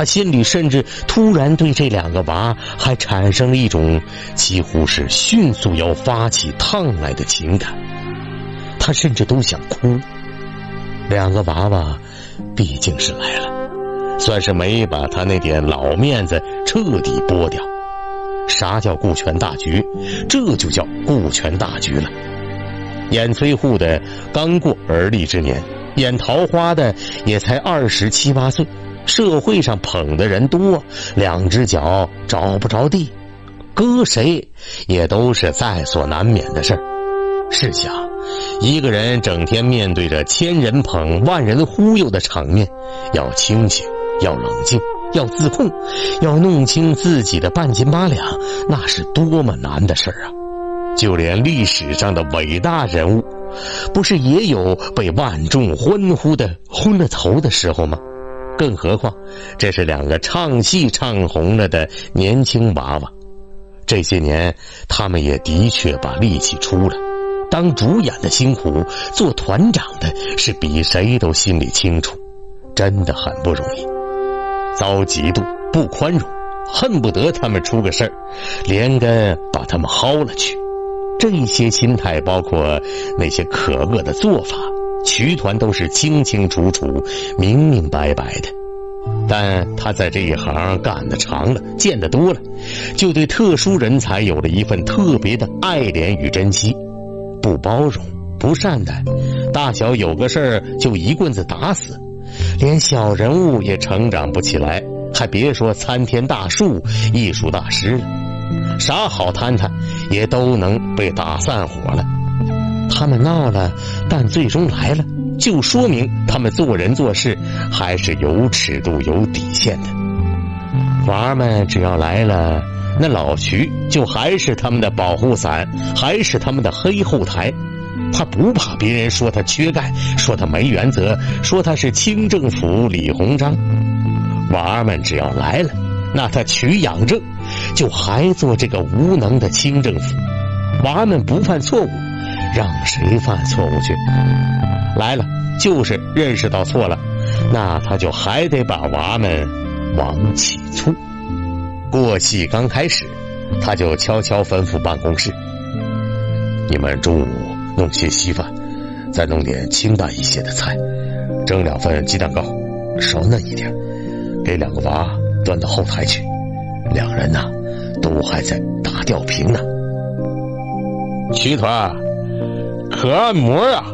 他心里甚至突然对这两个娃还产生了一种几乎是迅速要发起烫来的情感，他甚至都想哭。两个娃娃毕竟是来了，算是没把他那点老面子彻底剥掉。啥叫顾全大局？这就叫顾全大局了。演崔护的刚过而立之年，演桃花的也才27、28岁，社会上捧的人多，两只脚着不着地，搁谁也都是在所难免的事儿。试想，一个人整天面对着千人捧万人忽悠的场面，要清醒，要冷静，要自控，要弄清自己的半斤八两，那是多么难的事儿啊！就连历史上的伟大人物，不是也有被万众欢呼的昏了头的时候吗？更何况这是两个唱戏唱红了的年轻娃娃，这些年他们也的确把力气出了，当主演的辛苦，做团长的是比谁都心里清楚，真的很不容易。遭嫉妒，不宽容，恨不得他们出个事儿，连根把他们薅了去。这些心态，包括那些可恶的做法，曲团都是清清楚楚、明明白白的。但他在这一行干得长了，见得多了，就对特殊人才有了一份特别的爱怜与珍惜。不包容，不善待，大小有个事儿就一棍子打死，连小人物也成长不起来，还别说参天大树、艺术大师了。啥好摊摊也都能被打散伙了。他们闹了，但最终来了，就说明他们做人做事还是有尺度有底线的。娃儿们只要来了，那老徐就还是他们的保护伞，还是他们的黑后台。他不怕别人说他缺钙，说他没原则，说他是清政府李鸿章。娃儿们只要来了，那他取养正就还做这个无能的清政府。娃儿们不犯错误，让谁犯错误去？来了就是认识到错了，那他就还得把娃们往起促。过戏刚开始，他就悄悄吩咐办公室：你们中午弄些稀饭，再弄点清淡一些的菜，蒸2份鸡蛋糕，稍嫩一点，给2个娃端到后台去。2人呢，都还在打吊瓶呢。曲团可按摩啊！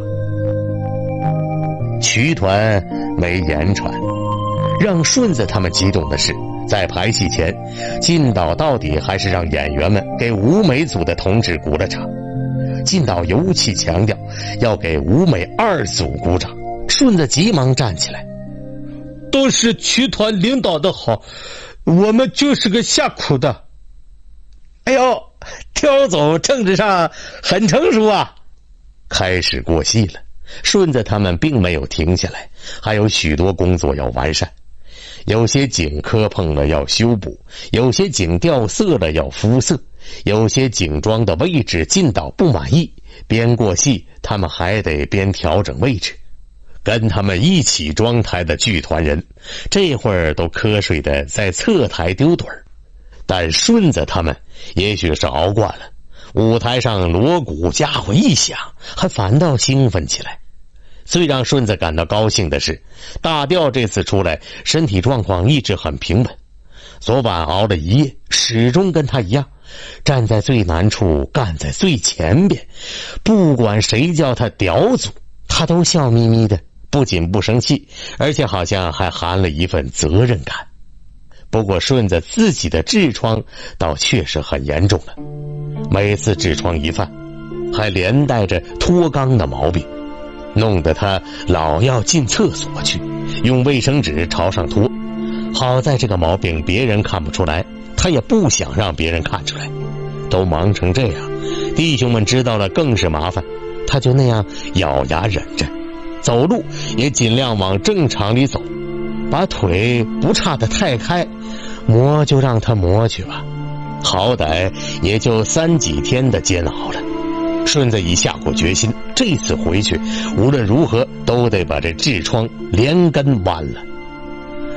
曲团没言传。让顺子他们激动的是，在排戏前，靳导到底还是让演员们给舞美组的同志鼓了掌。靳导尤其强调要给舞美2组鼓掌。顺子急忙站起来：都是曲团领导的好，我们就是个下苦的。哎呦，刁总政治上很成熟啊！开始过戏了，顺子他们并没有停下来，还有许多工作要完善。有些景磕碰了要修补，有些景掉色了要敷色，有些景装的位置靳导不满意，边过戏他们还得边调整位置。跟他们一起装台的剧团人这会儿都瞌睡的在侧台丢盹儿，但顺子他们也许是熬惯了，舞台上锣鼓家伙一响，还反倒兴奋起来。最让顺子感到高兴的是，大调这次出来身体状况一直很平稳，昨晚熬了一夜，始终跟他一样，站在最难处，干在最前边，不管谁叫他屌组，他都笑眯眯的，不仅不生气，而且好像还含了一份责任感。不过顺子自己的痔疮倒确实很严重了，每次痔疮一犯，还连带着脱肛的毛病，弄得他老要进厕所去，用卫生纸朝上拖。好在这个毛病别人看不出来，他也不想让别人看出来。都忙成这样，弟兄们知道了更是麻烦，他就那样咬牙忍着，走路也尽量往正常里走，把腿不岔得太开，磨就让他磨去吧，好歹也就3几天的煎熬了。顺子已下过决心，这次回去无论如何都得把这痔疮连根剜了。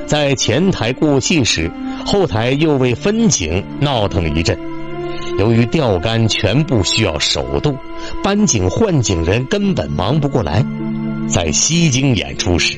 在前台过气时，后台又为分井闹腾一阵。由于钓竿全部需要手动，搬井换井人根本忙不过来。在西京演出时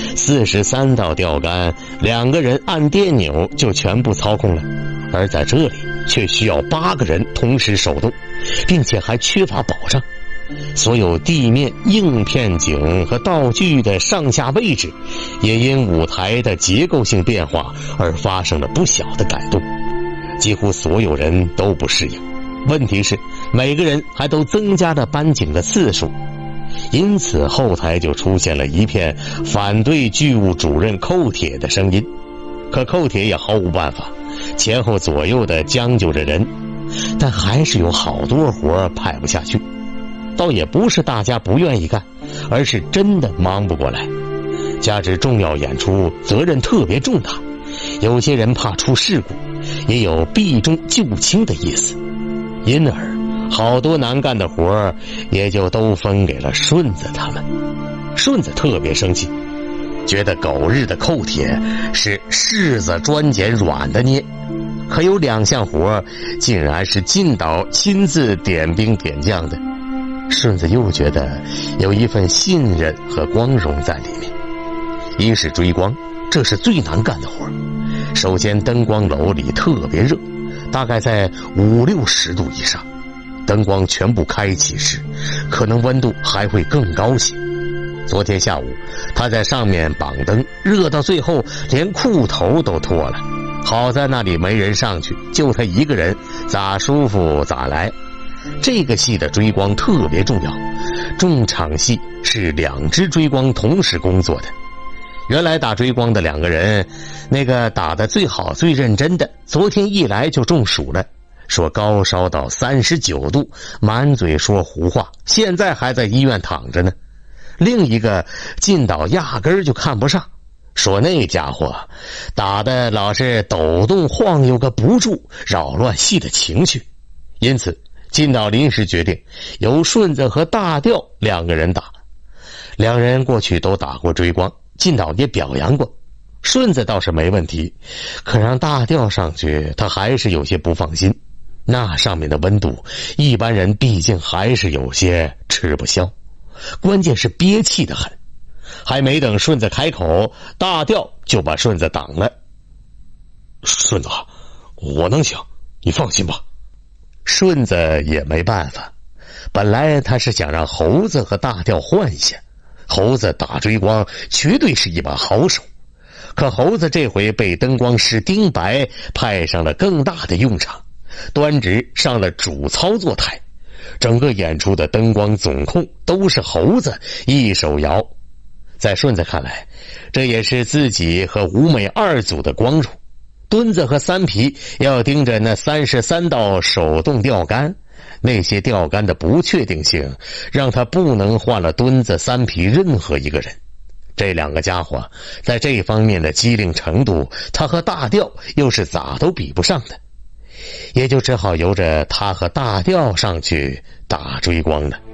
，43道钓竿2个人按电钮就全部操控了，而在这里却需要8个人同时手动，并且还缺乏保障。所有地面硬片井和道具的上下位置也因舞台的结构性变化而发生了不小的改动，几乎所有人都不适应。问题是每个人还都增加了搬井的次数，因此后台就出现了一片反对剧务主任寇铁的声音。可寇铁也毫无办法，前后左右的将就着人，但还是有好多活派不下去。倒也不是大家不愿意干，而是真的忙不过来。加之重要演出责任特别重大，有些人怕出事故，也有避重就轻的意思，因而好多难干的活也就都分给了顺子他们。顺子特别生气，觉得狗日的寇铁是柿子专捡软的捏，可有2项活竟然是靳导亲自点兵点将的。顺子又觉得有一份信任和光荣在里面。一是追光，这是最难干的活。首先灯光楼里特别热，大概在50-60度以上，灯光全部开启时可能温度还会更高些。昨天下午他在上面绑灯，热到最后连裤头都脱了，好在那里没人上去，就他一个人，咋舒服咋来。这个戏的追光特别重要，重场戏是2只追光同时工作的。原来打追光的2个人，那个打得最好最认真的，昨天一来就中暑了，说高烧到39度，满嘴说胡话，现在还在医院躺着呢。另一个靳导压根儿就看不上，说那家伙打得老是抖动晃悠个不住，扰乱戏的情绪。因此靳导临时决定由顺子和大调2个人打。2人过去都打过追光，靳导也表扬过。顺子倒是没问题，可让大调上去他还是有些不放心，那上面的温度一般人毕竟还是有些吃不消，关键是憋气得很。还没等顺子开口，大调就把顺子挡了。顺子，我能行，你放心吧。顺子也没办法，本来他是想让猴子和大调换一下，猴子打追光绝对是一把好手，可猴子这回被灯光师丁白派上了更大的用场，端直上了主操作台，整个演出的灯光总控都是猴子一手摇。在顺子看来，这也是自己和吴美2组的光荣。墩子和三皮要盯着那33道手动钓竿，那些钓竿的不确定性让他不能换了墩子、三皮任何一个人。这2个家伙在这方面的机灵程度，他和大调又是咋都比不上的，也就只好由着他和大调上去打追光了。